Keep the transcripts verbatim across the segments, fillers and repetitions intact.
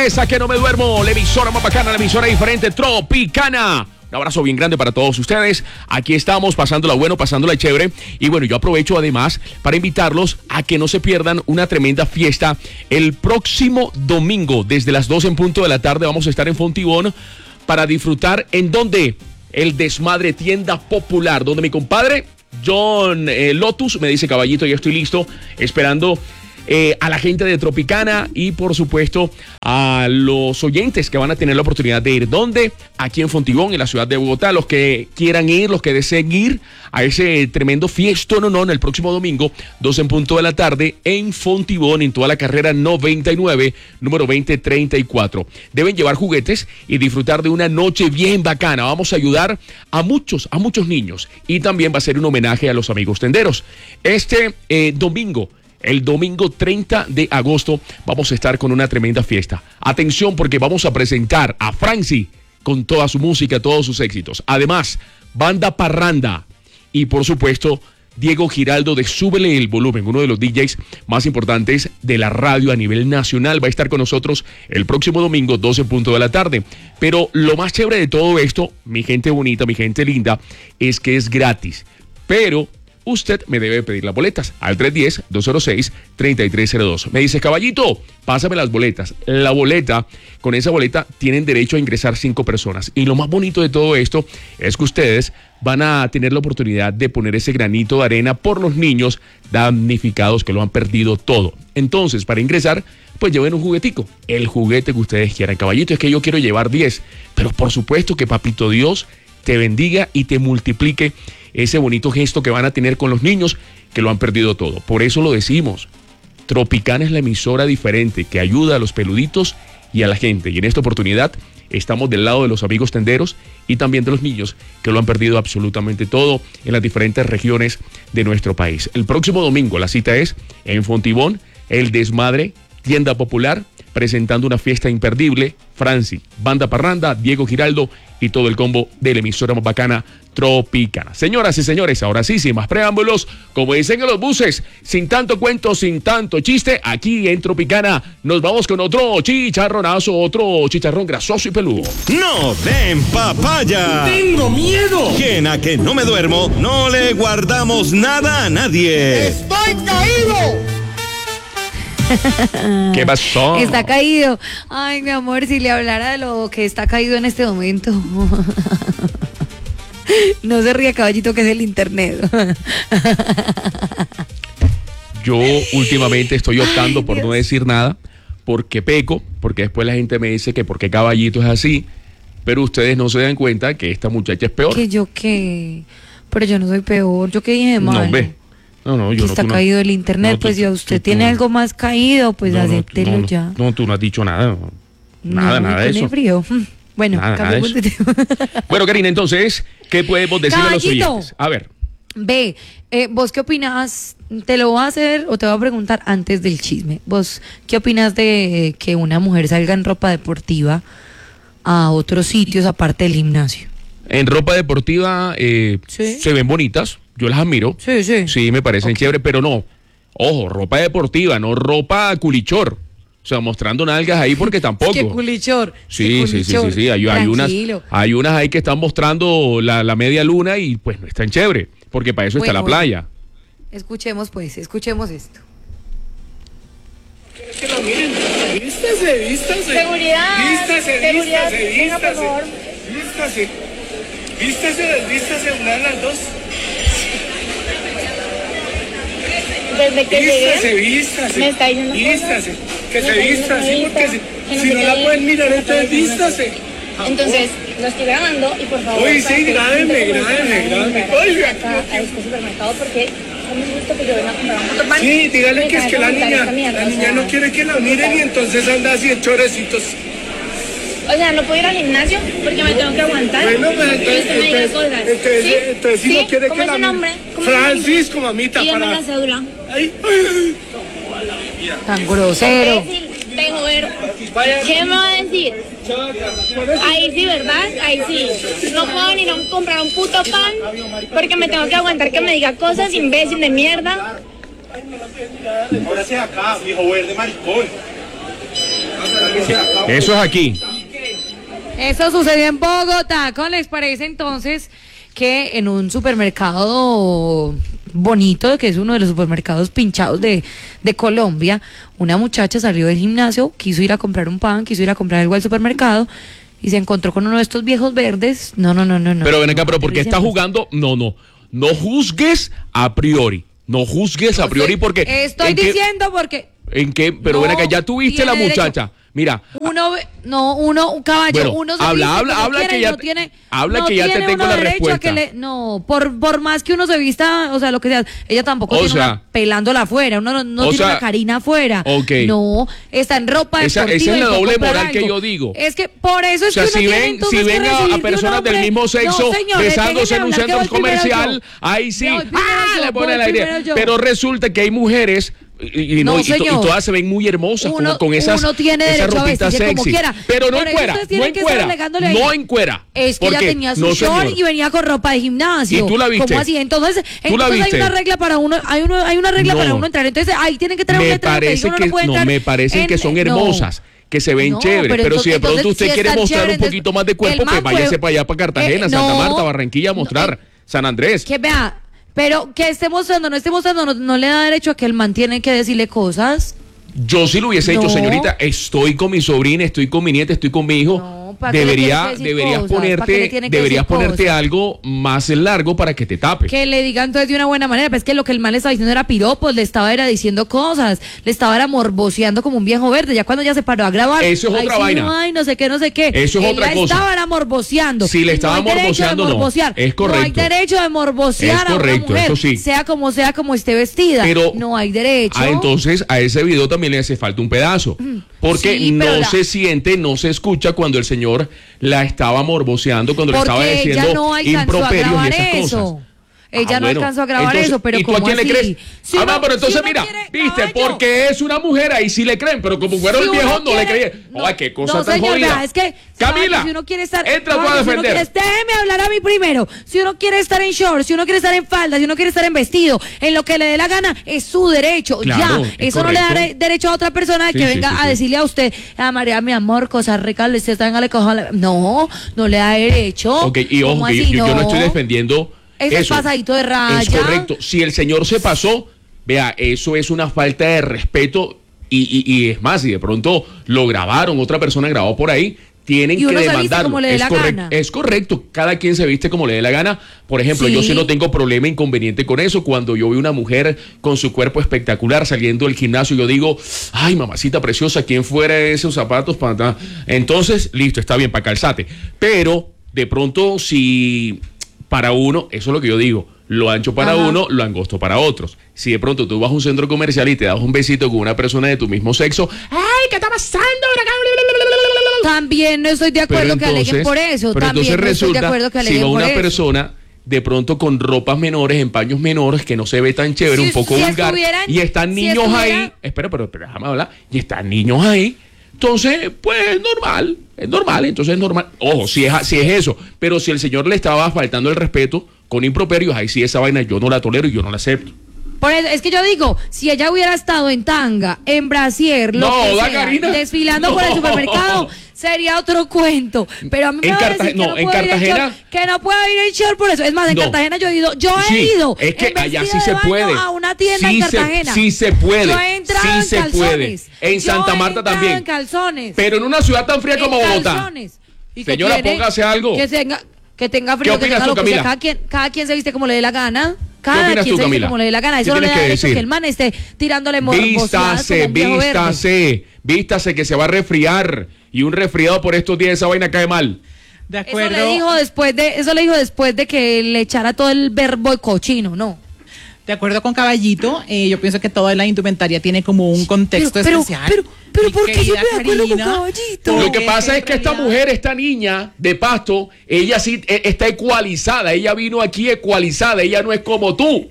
señores, a que no me duermo, la emisora más bacana, la emisora diferente, Tropicana. Un abrazo bien grande para todos ustedes. Aquí estamos pasándola bueno, pasándola chévere. Y bueno, yo aprovecho además para invitarlos a que no se pierdan una tremenda fiesta. El próximo domingo, desde las doce en punto de la tarde, vamos a estar en Fontibón para disfrutar. ¿En dónde? El Desmadre Tienda Popular, donde mi compadre John eh, Lotus me dice: caballito, ya estoy listo, esperando Eh, a la gente de Tropicana y por supuesto a los oyentes que van a tener la oportunidad de ir. ¿Dónde? Aquí en Fontibón, en la ciudad de Bogotá. Los que quieran ir, los que deseen ir a ese tremendo fiestón, no, no, el próximo domingo, doce en punto de la tarde, en Fontibón, en toda la carrera noventa y nueve, número veinte treinta y cuatro. Deben llevar juguetes y disfrutar de una noche bien bacana. Vamos a ayudar a muchos, a muchos niños, y también va a ser un homenaje a los amigos tenderos. Este eh, domingo, El domingo treinta de agosto vamos a estar con una tremenda fiesta. Atención, porque vamos a presentar a Franci con toda su música, todos sus éxitos. Además, Banda Parranda y por supuesto Diego Giraldo de Súbele el Volumen, uno de los D Js más importantes de la radio a nivel nacional. Va a estar con nosotros el próximo domingo, doce en punto de la tarde. Pero lo más chévere de todo esto, mi gente bonita, mi gente linda, es que es gratis. Pero usted me debe pedir las boletas al tres uno cero, dos cero seis, tres tres cero dos. Me dice: caballito, pásame las boletas. La boleta, con esa boleta tienen derecho a ingresar cinco personas. Y lo más bonito de todo esto es que ustedes van a tener la oportunidad de poner ese granito de arena por los niños damnificados que lo han perdido todo. Entonces, para ingresar, pues lleven un juguetico, el juguete que ustedes quieran. Caballito, es que yo quiero llevar diez, pero por supuesto que Papito Dios te bendiga y te multiplique ese bonito gesto que van a tener con los niños que lo han perdido todo. Por eso lo decimos, Tropicana es la emisora diferente que ayuda a los peluditos y a la gente. Y en esta oportunidad estamos del lado de los amigos tenderos y también de los niños que lo han perdido absolutamente todo en las diferentes regiones de nuestro país. El próximo domingo la cita es en Fontibón, El Desmadre Tienda Popular, presentando una fiesta imperdible. Franci, Banda Parranda, Diego Giraldo y todo el combo de la emisora más bacana, Tropicana. Señoras y señores, ahora sí, sin más preámbulos, como dicen en los buses, sin tanto cuento, sin tanto chiste, aquí en Tropicana nos vamos con otro chicharronazo, otro chicharrón grasoso y peludo. ¡No den papaya! ¡Tengo miedo! Que en A Que No Me Duermo no le guardamos nada a nadie. ¡Estoy caído! ¿Qué pasó? Está caído. Ay, mi amor, si le hablara de lo que está caído en este momento. No se ría, caballito, que es el internet. Yo últimamente estoy optando por no decir nada, porque peco, porque después la gente me dice que porque caballito es así, pero ustedes no se dan cuenta que esta muchacha es peor. ¿Que yo qué? Pero yo no soy peor. ¿Yo qué dije mal? No, ve. No, no, yo que no, está tú no- caído el internet, no, pues tú- si a tú- usted tú- tiene tú- algo más caído, pues no, no, acéptelo no, ya. No, tú no has dicho nada. Nada, No, nada de con eso. el frío. Bueno, Nada, nada cambiemos de de tema. Bueno, Karina, entonces, ¿qué podemos decir a los Caballito. oyentes? A ver. Ve, eh, ¿vos qué opinas? Te lo voy a hacer o te voy a preguntar antes del chisme. ¿Vos qué opinas de que una mujer salga en ropa deportiva a otros sitios aparte del gimnasio? En ropa deportiva eh, Sí. se ven bonitas, yo las admiro. Sí, sí. Sí, me parecen Ok. chéveres, pero no. Ojo, ropa deportiva, no ropa culichor. O sea, mostrando nalgas ahí porque tampoco. Que culichor. Sí, que sí, sí, sí, culichor. sí. Hay, hay unas, Tranquilo. hay unas ahí que están mostrando la, la media luna y pues no es tan chévere, porque para eso está Bueno, la bueno. playa. Escuchemos pues, escuchemos esto. Es que lo miren. Vístase, vístase. Seguridad, Vístase, seguridad, vístase, venga, por vístase. favor. Vístase. Vístase, vístase, una de las dos. Desde que Vístase, llegué, vístase. me está diciendo cosas. Vístase. Que Me se está vista, diciendo sí, que porque me si, vista, que no si sé no qué. la pueden mirar, Me entonces está diciendo vístase. Entonces, lo estoy grabando y por favor. Uy, sí, para que grábenme, gente como grábenme, esta grábenme. venga Oiga, acá a este supermercado porque es justo que yo venga a comprar un motopan. Sí, dígale Me que es cae que la comentar niña, esta mierda, la o niña sea, no quiere que la miren y entonces anda así en chorecitos. O sea, no puedo ir al gimnasio porque me tengo que aguantar. Bueno, pues y entonces, usted me diga entonces, cosas. entonces, ¿Sí? entonces si ¿Sí? no quiere ¿Cómo que es la su miren. nombre? ¿Cómo es su nombre? Francisco, mamita, Dígame para... la cédula. Ay, ay. Tan grosero. Imbécil, dejo ver. ¿Qué me va a decir? Ahí sí, ¿verdad? Ahí sí. No puedo ni no comprar un puto pan porque me tengo que aguantar que me diga cosas, imbécil de mierda. Ahora sí acá, viejo verde maricón. Eso es aquí. Eso sucedió en Bogotá. ¿Cómo les parece entonces que en un supermercado bonito, que es uno de los supermercados pinchados de, de Colombia, una muchacha salió del gimnasio, quiso ir a comprar un pan, quiso ir a comprar algo al supermercado y se encontró con uno de estos viejos verdes? No, no, no, no. no pero ven acá, no, pero ¿por qué está jugando? No, no. No juzgues a priori. No juzgues a priori porque... Estoy diciendo porque... ¿En qué? Pero no ven acá, ya tuviste la muchacha. Derecho. Mira. Uno, no, uno, un caballo, bueno, uno se habla, viste habla, como habla quiere que y ya, no tiene, habla no que ya te tiene tengo uno la derecho respuesta. a que le, no, por, por más que uno se vista, o sea, lo que sea, ella tampoco o tiene sea, una pelándola afuera, uno no, no tiene sea, una carina afuera. Okay. No, está en ropa esa, deportiva. Esa es la doble moral algo. que yo digo. Es que por eso es o sea, que uno si tiene ven, entonces si ven que a, recibir a de personas un del hombre, mismo sexo no, señor, besándose en un hablar, centro que voy primero comercial, yo. ahí sí, Voy primero ah, yo, le pone voy el aire. primero yo. Pero resulta que hay mujeres y, y, no, No, y, to- y señor. todas se ven muy hermosas Uno- con, con esas, uno tiene esas derecho a ropitas vestirse como sexy. quiera. Pero no Por eso encuera, ustedes no tienen que estar encuera, alegándole ahí. no encuera. Es que ¿Por ella qué? tenía su No, short señor. y venía con ropa de gimnasio. ¿Y tú la viste? ¿Cómo así? Entonces, ¿Tú la entonces hay viste? una regla para uno, hay uno, hay una regla No. para uno entrar. Entonces ahí tienen que tener un Me letrero que parece diga, uno que no puede no, entrar me parece en- que son no. hermosas. Que se ven No, chéveres, pero pero, si de entonces, pronto usted si quiere están mostrar chéveres, un poquito más de el cuerpo, man pues váyase fue- para allá, para Cartagena, eh, Santa no, Marta, Barranquilla, a mostrar. eh, San Andrés. Que vea, pero que esté mostrando, no esté mostrando, no, no le da derecho a que el man tiene que decirle cosas. Yo sí lo hubiese No. dicho, señorita, estoy con mi sobrina, estoy con mi nieta, estoy con mi hijo. No, ¿para qué le Debería, tiene que decir deberías cosas? ¿Para qué le ponerte, tiene que deberías decir ponerte cosas? algo más largo para que te tape. Que le digan entonces de una buena manera, pero es que lo que el man le estaba diciendo era piropos, le estaba era diciendo cosas, le estaba era morboseando como un viejo verde, ya cuando ya se paró a grabar. Eso es ay, otra sí, vaina. No, ay, no sé qué, no sé qué. Eso es Él otra la cosa. estaba era morboseando. Si le Y estaba no hay derecho de morboseando, no. morbosear. Es correcto. No hay derecho de morbosear Es correcto, a una mujer, eso sí. sea como sea, como esté vestida. Pero, no hay derecho. Ah, entonces a ese video también le hace falta un pedazo. Porque Sí, pero no la- se siente, no se escucha cuando el señor la estaba morboseando, cuando le estaba Porque ella diciendo no alcanzó a improperios y grabar esas eso. cosas. Ella Ah, no bueno. alcanzó a grabar Entonces, eso, pero ¿y tú a ¿cómo quién le así? crees? Si ah, uno- no, pero entonces si uno mira, quiere- viste, caballo. porque es una mujer, ahí sí le creen, pero como fuera Si un uno viejo no le quiere- creía. no, Ay, qué cosa no, tan señor, jodida. vea, es que Camila, Caballo, si uno quiere estar, entra tú a Caballo, si uno defender. quiere- déjeme hablar a mí primero. Si uno quiere estar en shorts, si uno quiere estar en falda, si uno quiere estar en vestido, en lo que le dé la gana, es su derecho. Claro, ya, es eso no le da correcto. re- derecho a otra persona Sí, que sí, venga sí, a sí. decirle a usted, a María, mi amor, cosas ricas, le usted venga, le coja la-". No, no le da derecho. Ok, y ojo, ¿Cómo que yo, así? yo no estoy defendiendo Eso es eso. pasadito de raya. Es correcto. Si el señor se pasó, vea, eso es una falta de respeto y, y- y es más, si de pronto lo grabaron, otra persona grabó por ahí, tienen Y que uno se viste demandarlo. como le dé es, la correcto, gana. es correcto, cada quien se viste como le dé la gana. Por ejemplo, yo Sí. sí no tengo problema inconveniente con eso. Cuando yo veo una mujer con su cuerpo espectacular saliendo del gimnasio, yo digo, ay, mamacita preciosa, ¿quién fuera esos zapatos para...? Entonces, listo, está bien, para calzate. Pero, de pronto, si para uno, eso es lo que yo digo, lo ancho para Ajá. uno, lo angosto para otros. Si de pronto tú vas a un centro comercial y te das un besito con una persona de tu mismo sexo, ¡ay, qué está pasando! También no estoy de acuerdo Pero que aleguen entonces- por eso. Pero También entonces no estoy de resulta, acuerdo que si aleguen va por una eso. persona de pronto con ropas menores, en paños menores, que no se ve tan chévere, Si- un poco si vulgar, estuvieran- y están si niños estuviera- ahí, espera, pero, pero déjame hablar, y están niños ahí, entonces, pues es normal, es normal, entonces es normal. Ojo, si es, si es eso, pero si el señor le estaba faltando el respeto con improperios, ahí sí esa vaina yo no la tolero y yo no la acepto. Por eso, es que yo digo, si ella hubiera estado en tanga, en brasier, lo No, que da sea, Karina. desfilando No. por el supermercado, sería otro cuento. Pero a mí me En va a Cartagena- decir que no, no, en puedo ir en Cartagena- short, que no puedo ir en short por eso. Es más, en No. Cartagena yo he ido, yo he Sí, ido es que en allá sí vestido se de baño puede. a una tienda Sí en se- Cartagena. sí se puede. Yo he entrado Sí en se calzones. puede. En Yo Santa he Marta entrado también. en calzones. Pero en una ciudad tan fría como en Bogotá. calzones. ¿Y qué Señora, tiene? póngase algo. Que tenga, que tenga frío, ¿Qué que opinas tenga tú, lo que sea. Camila? Cada quien, cada quien se viste como le dé la gana. Cada opinas quien tú, se viste Camila? como le dé la gana. ¿Qué Eso no le tienes da que derecho decir? que el man esté tirándole morbosidad Vístase, como un viejo verde. vístase, vístase que se va a resfriar. Y un resfriado por estos días, esa vaina cae mal. De Eso acuerdo. le dijo después de, eso le dijo después de que le echara todo el verbo de cochino, ¿no? De acuerdo con Caballito, eh, yo pienso que toda la indumentaria tiene como un contexto Pero- pero- especial. pero- pero Mi ¿por qué yo querida me de acuerdo con Karina, Caballito? Lo porque que pasa es que esta realidad- mujer, esta niña de Pasto, ella sí eh, está ecualizada. Ella vino aquí ecualizada. Ella no es como tú.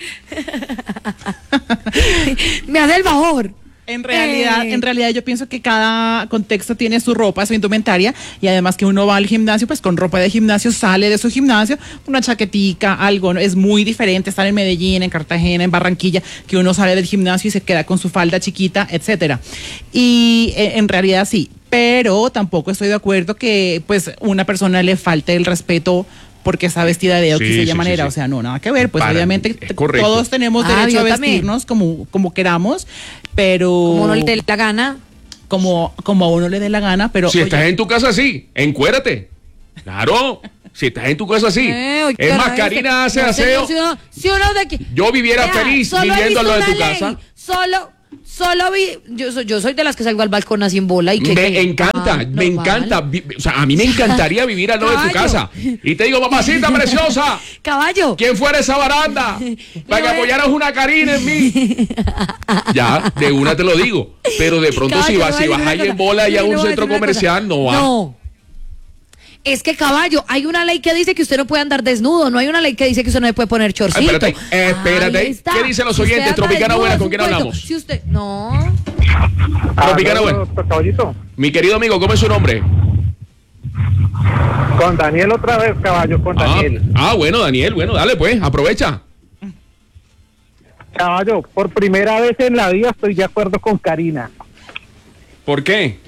Me hace el favor. En realidad, Eh. en realidad yo pienso que cada contexto tiene su ropa, su indumentaria, y además que uno va al gimnasio, pues con ropa de gimnasio, sale de su gimnasio, una chaquetica, algo, ¿no? Es muy diferente estar en Medellín, en Cartagena, en Barranquilla, que uno sale del gimnasio y se queda con su falda chiquita, etcétera. Y eh, en realidad sí, pero tampoco estoy de acuerdo que pues una persona le falte el respeto porque está vestida de X Sí, sí, sí, manera, sí, sí. o sea, no, nada que ver, pues Para- obviamente es t- correcto. todos tenemos Ah, derecho a yo también. vestirnos como, como queramos, pero Como no le dé la gana. como, como a uno le dé la gana, pero Si oye, estás en tu casa, sí, encuérate. Claro, si estás en tu casa, sí. Eh, oye, es más, caray, Karina hace no, señor, aseo. Si uno, si uno de aquí. Yo viviera Vea, feliz solo he viviendo al visto lado de tu una ley, casa. Solo, solo vi. Yo soy, yo soy de las que salgo al balcón así en bola y que. Me que- encanta, ah, me normal. encanta. vi- O sea, a mí me encantaría vivir al lado de tu Caballo. casa. Y te digo, mamacita preciosa, Caballo. ¿quién fuera esa baranda? Para que voy a- apoyaras una Karina en mí. Ya, de una te lo digo. Pero de pronto si Caballo, vas, le si voy a vas decir ahí una en cosa. bola y Yo a le un voy a centro decir una comercial, cosa. no va. No. Es que, caballo, hay una ley que dice que usted no puede andar desnudo, no hay una ley que dice que usted no le puede poner Ay, chorcito. espérate, eh, espérate. Ahí está. ¿Qué dicen los Si usted oyentes? anda Tropicana desnudo, Buena, es ¿con un quién cuento. hablamos? Si usted, no. Tropicana Buena. Doctor Caballito. Mi querido amigo, ¿cómo es su nombre? Con Daniel otra vez, caballo, con Ah, Daniel. ah, bueno, Daniel, bueno, dale pues, aprovecha. Caballo, por primera vez en la vida estoy de acuerdo con Karina. ¿Por qué?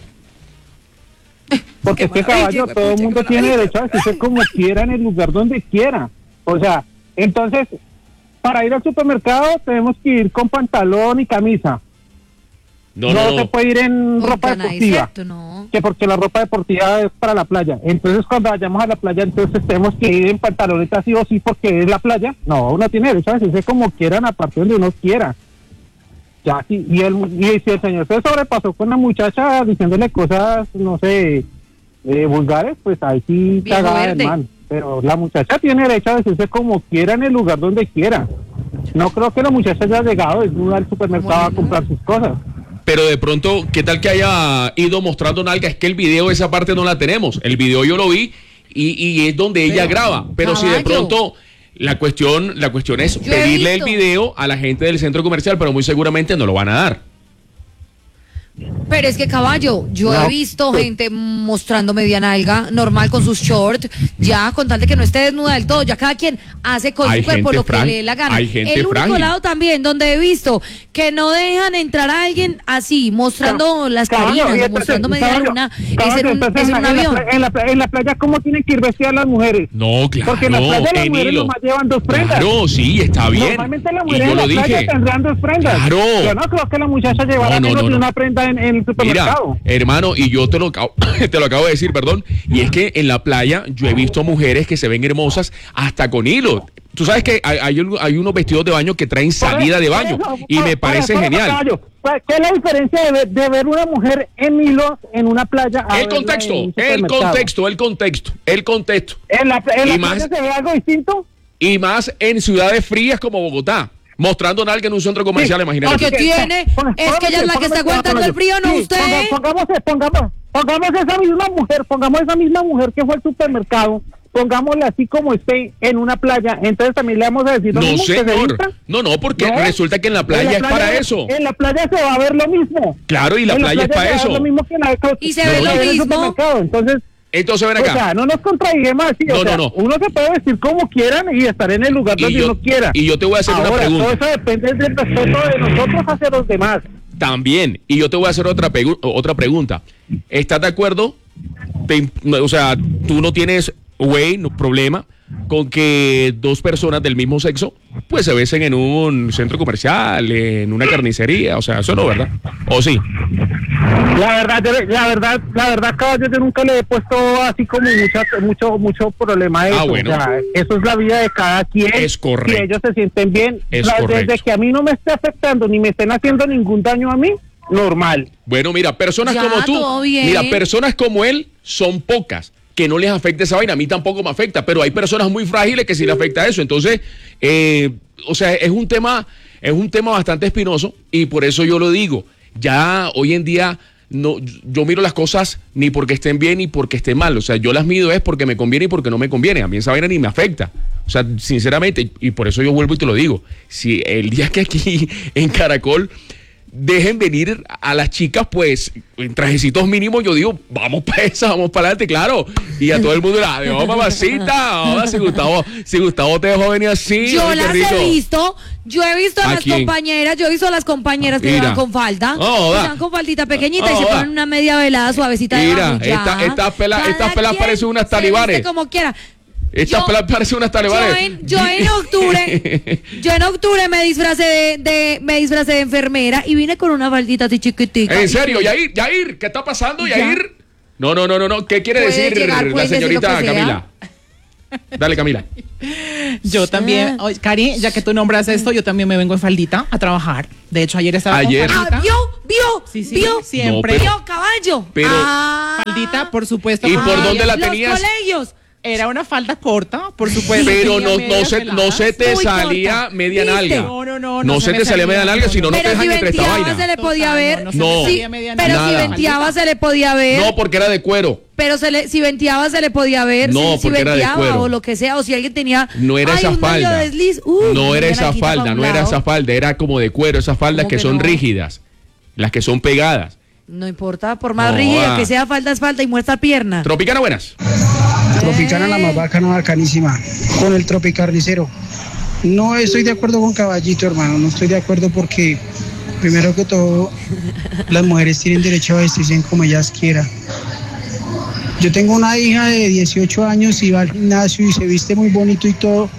Porque Qué este maravilla, caballo, güey, todo el pucha, mundo qué tiene maravilla. derecho a vestirse como quiera en el lugar donde quiera. O sea, entonces, para ir al supermercado tenemos que ir con pantalón y camisa. No, No, no, se no. puede ir en Oiga, ropa nadie es deportiva. cierto, no. Que porque la ropa deportiva es para la playa. Entonces, cuando vayamos a la playa, entonces tenemos que ir en pantaloneta sí o sí porque es la playa. No, uno tiene derecho a vestirse como quieran, a partir donde uno quiera. Ya, sí, y, el, y si el señor se sobrepasó con la muchacha diciéndole cosas, no sé, eh, vulgares, pues ahí sí Viejo cagada de verde. mal. Pero la muchacha tiene derecho a vestirse como quiera en el lugar donde quiera. No creo que la muchacha haya llegado desnuda al supermercado a Bueno. comprar sus cosas. Pero de pronto, ¿qué tal que haya ido mostrando nalga? Es que el video, esa parte no la tenemos. El video yo lo vi y, y es donde ella Pero, graba. Pero si de caballo. pronto la cuestión, la cuestión es Yo he pedirle el visto. video a la gente del centro comercial, pero muy seguramente no lo van a dar. Pero es que, caballo, yo No. he visto gente mostrando media nalga, normal con sus shorts, ya con tal de que no esté desnuda del todo, ya cada quien hace con Hay su cuerpo gente lo que frágil, le dé la gana. hay gente El único frágil. lado también donde he visto que no dejan entrar a alguien así, mostrando las Caballo, y carinas, o entonces, mostrando media caballo, luna, es caballo, en un, entonces, es en en un la- en la avión. pla- En la, pla- en la playa, ¿cómo tienen que ir vestidas las mujeres? No, claro. Porque en la playa las en mujeres hilo. nomás llevan dos prendas. Claro, sí, está bien. Normalmente las Y mujeres yo en la lo playa dije. tendrán dos prendas. Claro. Yo no creo que la muchacha llevara No, no, menos no, de no. una prenda en, en el Mira, supermercado. hermano, y yo te lo, acabo- te lo acabo de decir, perdón, y es que en la playa yo he visto mujeres que se ven hermosas hasta con hilo. Tú sabes que hay, hay, un- hay unos vestidos de baño que traen salida de baño Por eso, y por- me por parece eso, genial. caballo. ¿Qué es la diferencia de ver, de ver una mujer en hilo en una playa? a El verla contexto, en un el supermercado? contexto, el contexto, el contexto. ¿En la, en la Y playa más- se ve algo distinto? Y más en ciudades frías como Bogotá, mostrando nalga en un centro comercial, Sí, imagínate. Porque porque- tiene, ponga- es que ella es la que póngame- está aguantando póngame- el frío, no sí, usted. ponga- Pongamos, pongamos, pongamos esa misma mujer, pongamos esa misma mujer que fue al supermercado, pongámosla así como esté en una playa, entonces también le vamos a decir lo No, mismo que se señor. vista. No, no, porque ¿No? resulta que en la playa En la es para eso. En la playa se va a ver lo mismo. Claro, y la En playa es para se va a eso. ver lo mismo que en la Y se que ve en lo el mismo. supermercado. Entonces, Entonces ven o acá. sea, no nos contradigamos así. No, o sea, no, no. uno se puede vestir como quieran y estar en el lugar Y donde yo- uno quiera. y yo te voy a hacer una Ahora, pregunta. todo eso depende del respeto de nosotros hacia los demás. También, y yo te voy a hacer otra, pegu- otra pregunta. ¿Estás de acuerdo? Te- o sea, tú no tienes, güey, no problema con que dos personas del mismo sexo pues se besen en un centro comercial, en una carnicería, o sea, eso no, ¿verdad? ¿O sí? La verdad, yo- la verdad, la verdad, caballo, yo nunca le he puesto así como mucha, mucho, mucho problema a eso. Ah, bueno. O sea, eso es la vida de cada quien. Es correcto. Si ellos se sienten bien, Es la- correcto. desde que a mí no me esté afectando ni me estén haciendo ningún daño a mí, normal. Bueno, mira, personas Ya, como tú, todo bien. mira, personas como él son pocas. Que no les afecta esa vaina, a mí tampoco me afecta, pero hay personas muy frágiles que sí le afecta eso. Entonces, eh, o sea, es un tema, es un tema bastante espinoso y por eso yo lo digo. Ya hoy en día no, yo miro las cosas ni porque estén bien ni porque estén mal. O sea, yo las mido es porque me conviene y porque no me conviene. A mí esa vaina ni me afecta. O sea, sinceramente, y por eso yo vuelvo y te lo digo. Si el día que aquí en Caracol dejen venir a las chicas, pues, en trajecitos mínimos. Yo digo, vamos para esa, vamos para adelante, claro. Y a todo el mundo le digo, mamacita, oh, si Gustavo, si Gustavo te dejó venir así. Yo ay, las qué rico. he visto, yo he visto a ¿A las quién? compañeras, yo he visto a las compañeras que Mira. van con falda, Oh, que da. van con faldita pequeñita Oh, y se da. ponen una media velada suavecita Mira, debajo, ya. esta- estas pelas- Cada estas pelas quien parecen unas se talibanes. viste como quiera. Estas Yo- pelas parecen unas talibanes. Yo en, yo en octubre, yo en octubre me disfracé de, de- me disfracé de enfermera y vine con una faldita así chiquitica. En serio, Yair, Yair, ¿qué está pasando, Ya. Yair? No, no, no, no, no. ¿Qué quiere Puede decir llegar, la puede decir señorita lo que sea. Camila? Dale, Camila. Yo también, oye, Cari, ya que tú nombras esto, yo también me vengo en faldita a trabajar. De hecho, ayer estaba Ayer. con Ah, faldita. ¿vio? ¿Vio? Sí, sí, ¿Vio? siempre. No, ¿Vio, caballo? Pero- Ah. Faldita, por supuesto. ¿Y con por medias. dónde la Los tenías? colegios. Era una falda corta, por supuesto. Pero tenía no, no, medias se, no veladas. se te Muy salía corta. media ¿Viste? nalga. No, no, no, No no se se te me salía media salía, nalga, no, si no, no no. te Pero dejan si entre esta venteaba vaina. se le podía Total, ver. no, no se No. me salía media Pero nalga. si Nada. venteaba se le podía ver. No, porque era de cuero. Pero se le, si venteaba se le podía ver. No, si, si porque era de venteaba cuero. o lo que sea. O si alguien tenía. No era ay, esa un medio falda. desliz, uh, no era una esa nalguita falda, pa' un no era lado. esa falda. Era como de cuero, esas faldas ¿Cómo que que son no? rígidas. Las que son pegadas. No importa, por más No, rígida ah. que sea, falda es falda y muestra pierna. Tropicana, buenas. Tropicana la más bacana, bacanísima. Con el tropicarnicero. No estoy de acuerdo con Caballito, hermano. No estoy de acuerdo porque, primero que todo, las mujeres tienen derecho a vestirse como ellas quieran. Yo tengo una hija de dieciocho años y va al gimnasio y se viste muy bonito y todo.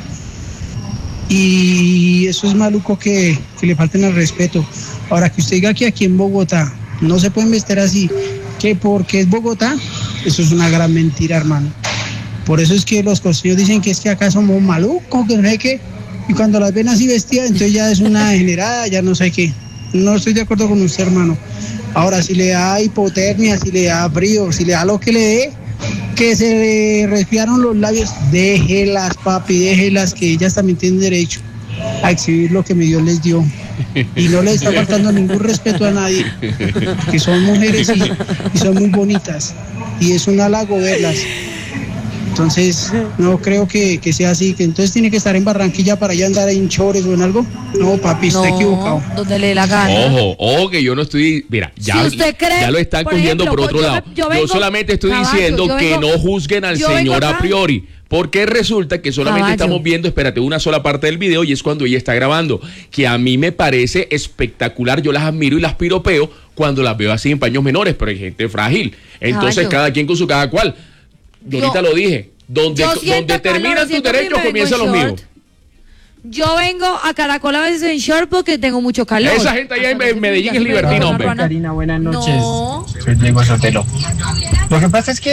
Y eso es maluco que, que le falten al respeto. Ahora que usted diga que aquí en Bogotá no se pueden vestir así, que porque es Bogotá, eso es una gran mentira, hermano. Por eso es que los costeños dicen que es que acá somos malucos, que no sé qué. Y cuando las ven así vestidas, entonces ya es una degenerada, ya no sé qué. No estoy de acuerdo con usted, hermano. Ahora, si le da hipotermia, si le da frío, si le da lo que le dé, que se le resfriaron los labios, déjelas, papi, déjelas, que ellas también tienen derecho a exhibir lo que mi Dios les dio. Y no les está faltando ningún respeto a nadie, que son mujeres y, y son muy bonitas. Y es un halago verlas. Entonces, no creo que, que sea así, que entonces tiene que estar en Barranquilla para ya andar en chores o en algo. No, papi, está equivocado. Donde le dé la gana. Ojo, ojo, que yo no estoy. Mira, ya, Si usted cree, ya lo están por cogiendo ejemplo, por otro yo lado. me- Yo, yo vengo- solamente estoy caballo, diciendo yo que vengo- no juzguen al yo vengo señor a acá. priori. Porque resulta que solamente Caballo. estamos viendo, espérate, una sola parte del video y es cuando ella está grabando. Que a mí me parece espectacular. Yo las admiro y las piropeo cuando las veo así en paños menores, pero hay gente frágil. Entonces, Caballo. cada quien con su cada cual. Yo Yo- ahorita lo dije. Donde, Yo siento donde calor, terminan tus siento frío y derechos, me vengo comienzan en los short. míos. Yo vengo a Caracol a veces en short porque tengo mucho calor. Esa gente allá en Hasta Medellín que es se me libertina, pega hombre. una ruana. Karina, buenas noches. No. Soy Diego Sotelo. Lo que pasa es que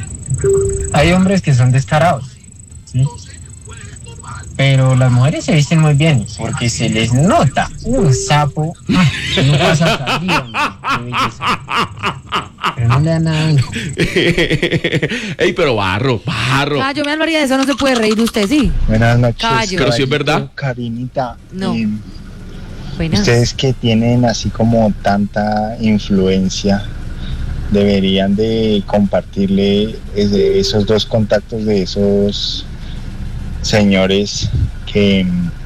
hay hombres que son descarados, ¿sí? Pero las mujeres se visten muy bien porque se les nota un sapo que no pasa frío, hombre, qué belleza. Pero no le da nada. Ey, pero barro, barro. Ah, yo me hablaría de eso, no se puede reír usted, sí. Buenas noches. Caballo. Pero sí es verdad. Karinita. No. eh, Buenas. ustedes que tienen así como tanta influencia, deberían de compartirle ese- esos dos contactos de esos señores que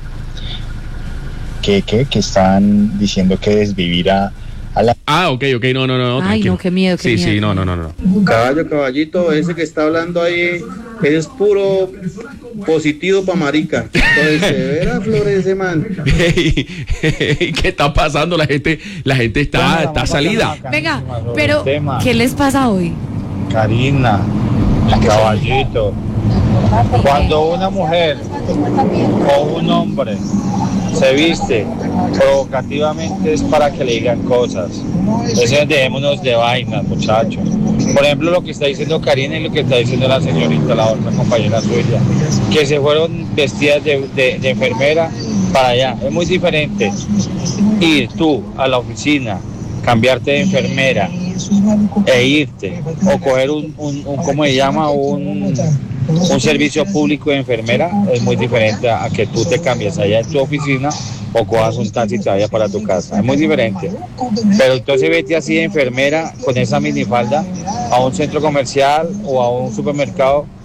que, que, que estaban diciendo que desvivir a, a la... Ah, ok, ok, no, no, no. Ay, tranquilo. no, qué miedo, qué Sí, miedo. sí, no, no, no, no. Caballo, caballito, ese que está hablando ahí es puro positivo pa' marica. Entonces, se verá florece, man. Ey, ey, ¿qué está pasando? La gente, la gente está, está salida. Venga, pero tema. ¿qué les pasa hoy? Karina, caballito, cuando una mujer o un hombre se viste provocativamente es para que le digan cosas. Entonces dejémonos de vainas, muchachos. Por ejemplo, lo que está diciendo Karina y lo que está diciendo la señorita, la otra compañera suya, que se fueron vestidas de, de, de enfermera para allá. Es muy diferente ir tú a la oficina, cambiarte de enfermera e irte, o coger un, un, un ¿cómo se llama? Un, un servicio público de enfermera, es muy diferente a, a que tú te cambies allá en tu oficina o cojas un taxi y te vayas para tu casa, es muy diferente. Pero entonces vete así de enfermera con esa minifalda a un centro comercial o a un supermercado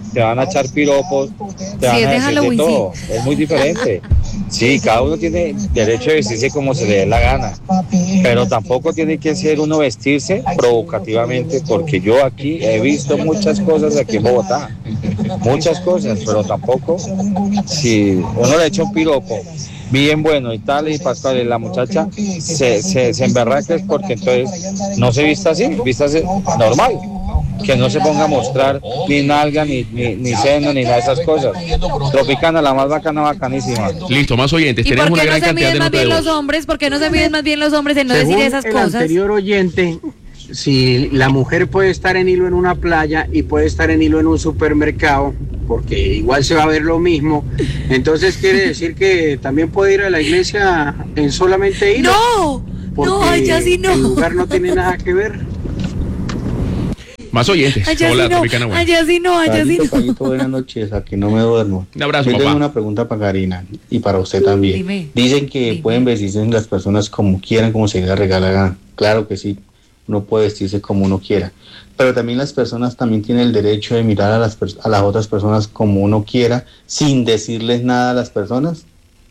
te van a echar piropos, te van Sí, es a de decir de Halloween, todo. sí. Es muy diferente. Sí, cada uno tiene derecho de vestirse como se le dé la gana, pero tampoco tiene que ser uno vestirse provocativamente, porque yo aquí he visto muchas cosas aquí en Bogotá, muchas cosas, pero tampoco si uno le echa un piropo bien bueno y tal, y pascual, y la muchacha se, se, se emberraca, es porque entonces no se vista así, vístase normal, que no se ponga a mostrar ni nalga, ni, ni, ni seno, ni nada de esas cosas. Tropicana, la más bacana, bacanísima. Listo, más oyentes. ¿Y Tenemos por una qué no gran se cantidad miden de más notas de bien los voz. hombres? ¿Por qué no se miden más bien los hombres en no Según decir esas el cosas? anterior oyente, si la mujer puede estar en hilo en una playa y puede estar en hilo en un supermercado, porque igual se va a ver lo mismo, entonces quiere decir que también puede ir a la iglesia en solamente hilo. ¡No! Porque No, allá sí no. el lugar no tiene nada que ver. Más oyentes. Allá Hola, sí no, Tropicana. Bueno. allá sí no, allá sí Paguito, no. Paguito, buenas noches, aquí no me duermo. Un abrazo, Yo tengo papá. una pregunta para Karina y para usted también. Dime. Dicen que Dime. pueden vestirse las personas como quieran, como se les regala la gana. Claro que sí, uno puede vestirse como uno quiera. Pero también las personas también tienen el derecho de mirar a las, pers- a las otras personas como uno quiera, sin decirles nada a las personas.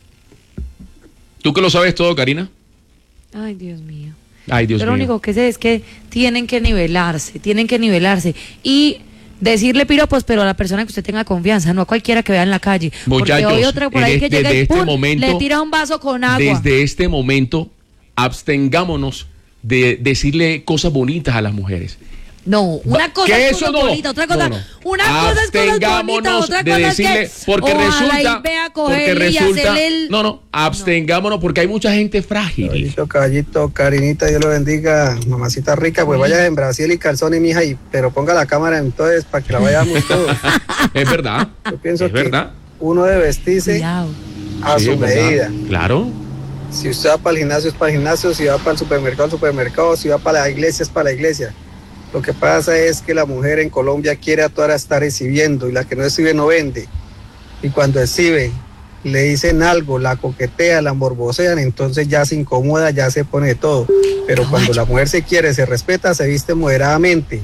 ¿Tú que lo sabes todo, Karina? Ay, Dios mío. Ay, Dios Yo lo mío. único que sé es que tienen que nivelarse, tienen que nivelarse. Y decirle piropos, pero a la persona que usted tenga confianza, no a cualquiera que vea en la calle. Porque Muchachos, hoy otra por en ahí este- que llega desde y este ¡pum! momento- le tira un vaso con agua. Desde este momento, abstengámonos de decirle cosas bonitas a las mujeres. No, una Va- cosa que es eso cosas no. bonitas, otra cosa, No, no. una cosa es cosas bonitas, Abstengámonos otra de cosa es decirle, que porque ojalá resulta, y vea a porque cogerle y resulta, hacerle el... no, no, abstengámonos porque hay mucha gente frágil. Caballito, caballito, Karinita, Dios lo bendiga, mamacita rica, pues vaya en Brasil y calzones, mija, y, pero ponga la cámara entonces para que la vayamos todos. Es verdad, Yo pienso es que verdad. uno debe vestirse Cuidado. a Sí, su es verdad. medida. Claro. Si usted va para el gimnasio es para el gimnasio, si va para el supermercado, al supermercado, si va para la iglesia es para la iglesia. Lo que pasa es que la mujer en Colombia quiere a todas estar recibiendo y la que no recibe no vende. Y cuando recibe, le dicen algo, la coquetean, la morbosean, entonces ya se incomoda, ya se pone todo. Pero cuando la mujer se quiere, se respeta, se viste moderadamente.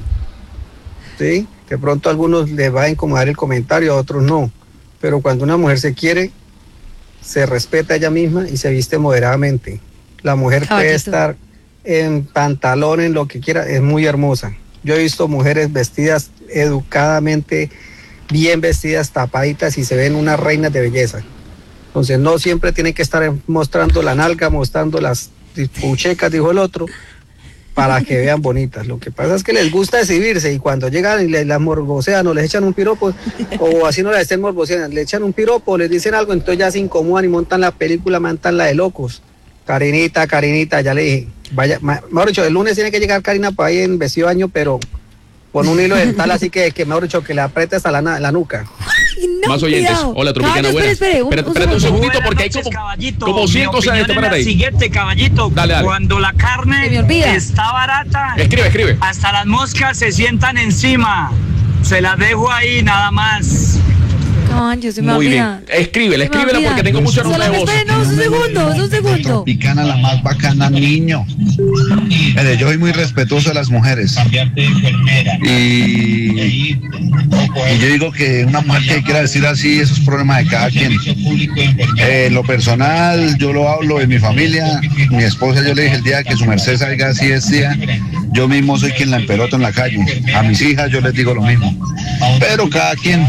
¿Sí? De pronto a algunos les va a incomodar el comentario, a otros no. Pero cuando una mujer se quiere, se respeta a ella misma y se viste moderadamente. La mujer puede Caballito. estar en pantalón, en lo que quiera, es muy hermosa. Yo he visto mujeres vestidas educadamente, bien vestidas, tapaditas y se ven unas reinas de belleza. Entonces no siempre tienen que estar mostrando la nalga, mostrando las puchecas, dijo el otro, para que vean bonitas. Lo que pasa es que les gusta exhibirse y cuando llegan y les las morbosean o les echan un piropo, o así no les estén morboseando, le echan un piropo, les dicen algo, entonces ya se incomodan y montan la película, montan la de locos. Karinita, Karinita, ya le dije, vaya, ma- mejor dicho, el lunes tiene que llegar Karina por ahí en vestido de baño, pero con un hilo dental así que, que mejor dicho, que le apriete hasta la, na- la nuca. Ay, no, Más oyentes. cuidado. Hola, Tropicana, Caballero, buenas. espere, espere, un- Espérate, un espérate un segundo. segundito porque hay Buenas como, noches, caballito. como cien Mi cosas de opinión este es para la ahí. siguiente, caballito. Dale, dale. Cuando la Se me carne olvida. está barata, Escribe, escribe. hasta las moscas se sientan encima. Se las dejo ahí nada más. Caballo, se me Muy olvida. bien. Escríbela, Se me escríbela olvida. porque tengo mucha nota de Solamente voz. espere, no, un segundo, un segundo. Tropicana, la más bacana, niño. Mire, yo soy muy respetuoso de las mujeres. Y, y yo digo que una mujer que quiera decir así, eso es problema de cada quien. Eh, lo personal, yo lo hablo de mi familia. Mi esposa, yo le dije el día que su merced salga así es día, yo mismo soy quien la empeloto en la calle. A mis hijas yo les digo lo mismo. Pero cada quien,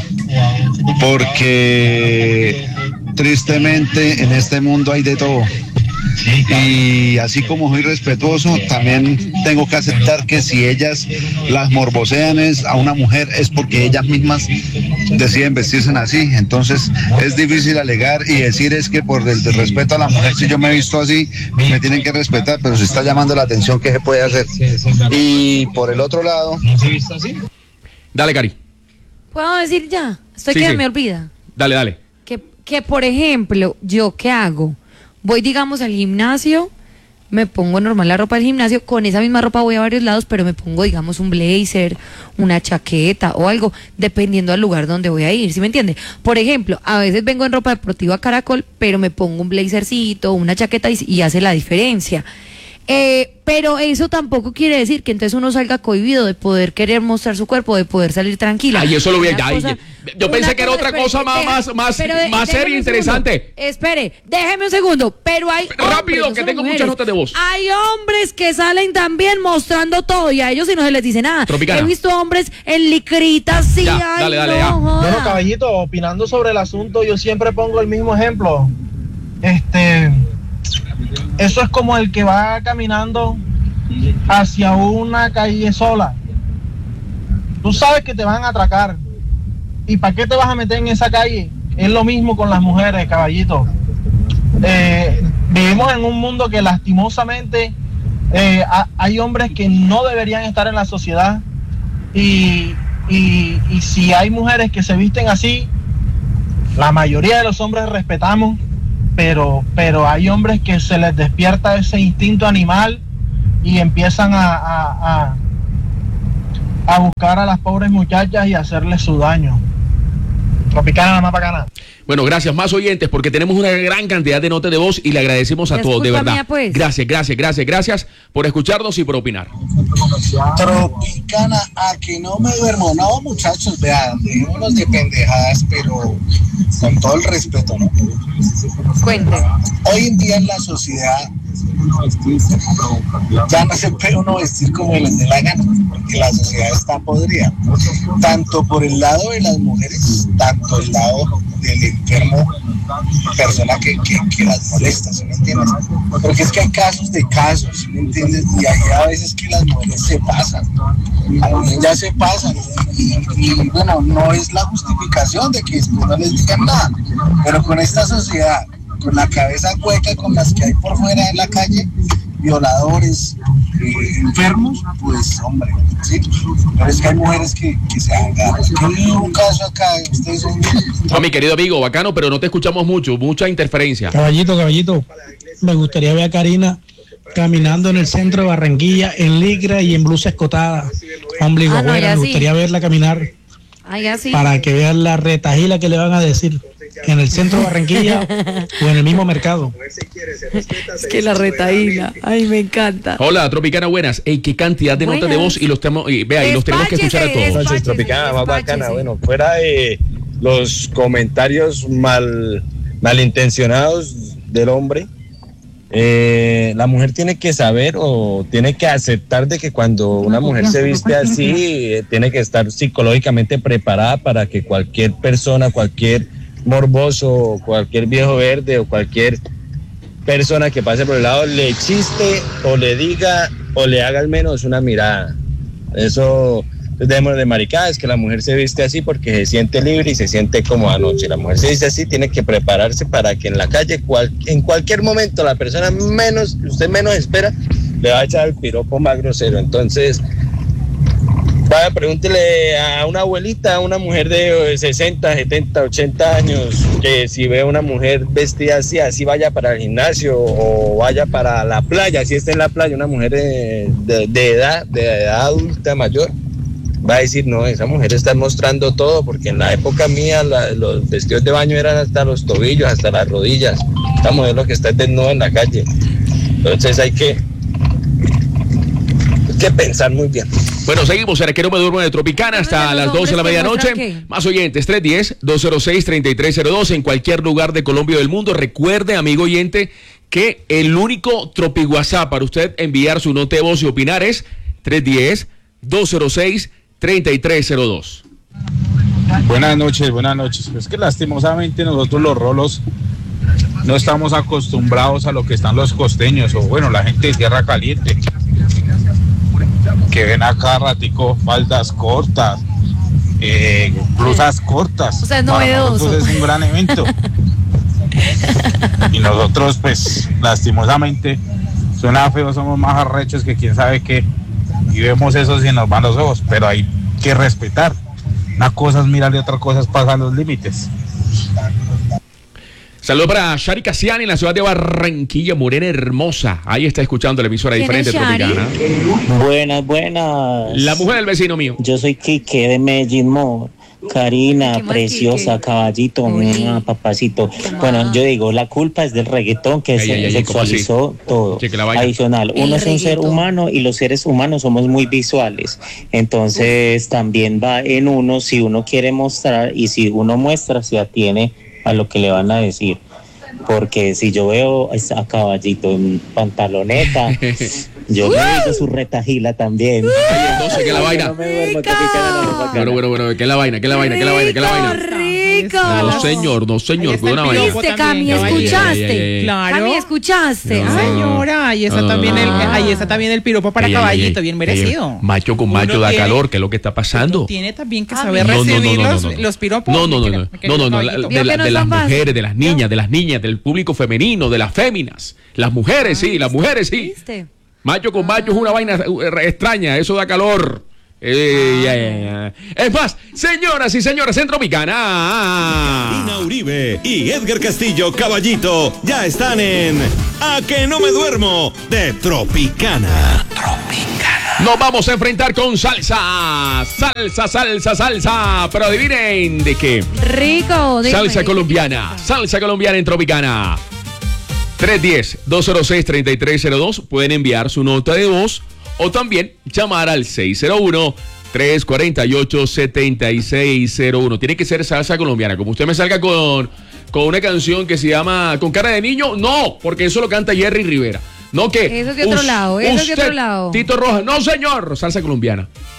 porque tristemente en este mundo hay de todo. Y así como soy respetuoso, también tengo que aceptar que si ellas las morbosean es a una mujer es porque ellas mismas deciden vestirse así. Entonces es difícil alegar y decir es que por el respeto a la mujer, si yo me he visto así, me tienen que respetar, pero si está llamando la atención, ¿qué se puede hacer? Y por el otro lado... Dale, Cari. ¿Puedo decir ya? Estoy Sí, que sí. me olvida. Dale, dale. Que, que, por ejemplo, yo, ¿qué hago? Voy, digamos, al gimnasio, me pongo normal la ropa del gimnasio, con esa misma ropa voy a varios lados, pero me pongo, digamos, un blazer, una chaqueta o algo, dependiendo del lugar donde voy a ir, ¿sí me entiende? Por ejemplo, a veces vengo en ropa deportiva Caracol, pero me pongo un blazercito, una chaqueta y, y hace la diferencia. Eh, pero eso tampoco quiere decir que entonces uno salga cohibido de poder querer mostrar su cuerpo, de poder salir tranquila. Ay, eso lo vi allá. Cosa, yo pensé que era otra espere, cosa más, deja, más, más, pero de, más seria e interesante. Espere, déjeme un segundo. Pero hay rápido, hombres, que no tengo mujeres. muchas notas de voz. Hay hombres que salen también mostrando todo y a ellos si no se les dice nada. Tropicana. He visto hombres en licritas, sí, ya, ay, dale, dale, no, ya. joda. Bueno, caballito, opinando sobre el asunto, yo siempre pongo el mismo ejemplo. Este, eso es como el que va caminando hacia una calle sola. Tú sabes que te van a atracar. ¿Y para qué te vas a meter en esa calle? Es lo mismo con las mujeres, caballito. Eh, vivimos en un mundo que lastimosamente eh, ha, hay hombres que no deberían estar en la sociedad. Y, y, y si hay mujeres que se visten así, la mayoría de los hombres respetamos, pero, pero hay hombres que se les despierta ese instinto animal y empiezan a, a, a, a buscar a las pobres muchachas y hacerles su daño. Tropicana, la más bacana. Bueno, gracias, más oyentes, porque tenemos una gran cantidad de notas de voz y le agradecemos a Es todos, de culpa verdad. mía, pues. Gracias, gracias, gracias, gracias por escucharnos y por opinar. Tropicana, a que no me duermo. No, muchachos, vean, dejémonos de pendejadas, pero con todo el respeto, ¿no? Cuente. Hoy en día en la sociedad ya no se puede uno vestir como les dé la gana, porque la sociedad está podrida, tanto por el lado de las mujeres, tanto el lado del enfermo, persona que, que, que las molesta, ¿sí me entiendes? Porque es que hay casos de casos, ¿sí me entiendes? Y hay a veces que las mujeres se pasan, ya se pasan, y, y, y bueno, no es la justificación de que después no les digan nada, pero con esta sociedad, con la cabeza hueca con las que hay por fuera de la calle, violadores, eh, enfermos, pues hombre, sí, pero es que hay mujeres que, que se agarran. Yo vi un caso acá, ustedes son... No, mi querido amigo, bacano, pero no te escuchamos mucho, mucha interferencia. Caballito, caballito, me gustaría ver a Karina caminando en el centro de Barranquilla, en licra y en blusa escotada, ombligo Ah, no, fuera, ya me sí. gustaría verla caminar Ay, así. para que vean la retajila que le van a decir en el centro de Barranquilla o en el mismo mercado. Es que la retaíla. Ay, me encanta. Hola, Tropicana, buenas. Ey, qué cantidad de notas de Buenas. voz y los tenemos, y, vea, y los tenemos que escuchar a todos. Entonces, Tropicana, más bacana. Bueno, fuera de los comentarios mal malintencionados del hombre, eh, la mujer tiene que saber o tiene que aceptar de que cuando una mujer se viste así, eh, tiene que estar psicológicamente preparada para que cualquier persona, cualquier morboso, cualquier viejo verde o cualquier persona que pase por el lado le chiste o le diga o le haga al menos una mirada. Eso dejemos de maricadas, que la mujer se viste así porque se siente libre y se siente como anoche. La mujer se viste así, tiene que prepararse para que en la calle, cual, en cualquier momento, la persona menos, usted menos espera, le va a echar el piropo más grosero. Entonces, vaya, pregúntele a una abuelita, a una mujer de sesenta, setenta, ochenta años, que si ve a una mujer vestida así, así vaya para el gimnasio o vaya para la playa, si está en la playa, una mujer de, de, de edad, de edad adulta mayor, va a decir, no, esa mujer está mostrando todo, porque en la época mía la, los vestidos de baño eran hasta los tobillos, hasta las rodillas. Esta mujer lo que está es desnuda en la calle. Entonces hay que, hay que pensar muy bien. Bueno, seguimos en el que no me duermo de Tropicana hasta las doce de la medianoche. Más oyentes, tres uno cero, dos cero seis, tres tres cero dos en cualquier lugar de Colombia o del mundo. Recuerde, amigo oyente, que el único Tropi WhatsApp para usted enviar su nota de voz y opinar es tres uno cero, dos cero seis, tres tres cero dos. Buenas noches, buenas noches. Es que lastimosamente nosotros los rolos no estamos acostumbrados a lo que están los costeños, o bueno, la gente de Tierra Caliente, que ven acá ratico faldas cortas, eh, blusas cortas. O sea, es Para novedoso. nosotros es un gran evento. Y nosotros, pues, lastimosamente, suena feo, somos más arrechos que quién sabe qué. Y vemos eso y nos van los ojos, pero hay que respetar. Una cosa es mirar y otra cosa es pasar los límites. Saludos para Shari Casiani en la ciudad de Barranquilla, Morena hermosa. Ahí está escuchando la emisora diferente Tropicana. Buenas, buenas. La mujer del vecino mío. Yo soy Quique de Medellín Mall. Karina, preciosa, caballito, mua, papacito. Bueno, yo digo, la culpa es del reggaetón que Ay, se ay, ay, ¿cómo así? sexualizó todo. Che, que la vaina. Adicional, El uno es un ser reggaetón. humano y los seres humanos somos muy visuales. Entonces, también va en uno si uno quiere mostrar y si uno muestra, se atiene a lo que le van a decir. Porque si yo veo a Caballito en pantaloneta, yo me digo su retajila también. Ay, entonces, ¿qué es la vaina? No me duermo, Tropicana, no me bacana. Bueno, bueno, bueno, ¿qué es la vaina? ¿Qué es la vaina? ¿Qué es la vaina? ¿Qué es la vaina? Rico. No, señor, no, señor, Ahí fue está una el vaina. piropo. ¿Viste, Cami? También, ¿Escuchaste? ay, ay, ay. Claro. Cami, ¿escuchaste? No. Ay, Señora, ahí está No, también no, el, no. ahí está también el piropo para Ey, ey, Caballito, ey, bien ey, merecido. macho con Uno macho da tiene- calor, ¿qué es lo que está pasando? Tiene también que Ah, saber No, no, no, recibir no, no, los, no, no. los piropos. No, no, mi no, querido- no, mi querido no, no, no, Caballito. la- Vio de, la- que no de es las tan fácil. mujeres, de las niñas, de las niñas, del público femenino, de las féminas. Las mujeres, sí, las mujeres, sí. ¿Viste? Macho con macho es una vaina eh, extraña, eso da calor. Eh, ya, ya, ya. Es más, señoras y señores, Centro Picana. Karina Uribe y Edgar Castillo Caballito ya están en A que no me duermo de Tropicana. Nos vamos a enfrentar con salsa. Salsa, salsa, salsa. Pero adivinen de qué. Rico. dime. Salsa colombiana. Salsa colombiana en Tropicana. tres uno cero, dos cero seis, tres tres cero dos. Pueden enviar su nota de voz o también llamar al seis cero uno, tres cuatro ocho, siete seis cero uno. Tiene que ser salsa colombiana. Como usted me salga con, con una canción que se llama Con cara de niño, no, porque eso lo canta Jerry Rivera. No que Eso es de otro lado, eso es de usted, otro lado. Tito Rojas, no señor, salsa colombiana.